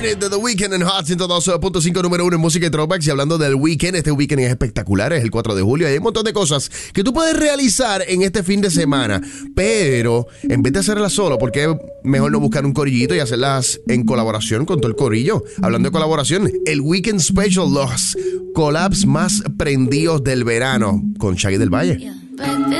Burn It de The Weeknd en Hot 102.5, número 1 en música y throwbacks. Y hablando del weekend, este weekend es espectacular, es el 4 de julio. Hay un montón de cosas que tú puedes realizar en este fin de semana, pero en vez de hacerlas solo, porque es mejor no buscar un corillito y hacerlas en colaboración con todo el corillo. Hablando de colaboración, el Weekend Special, los collabs más prendidos del verano con Shaggy del Valle. Yeah.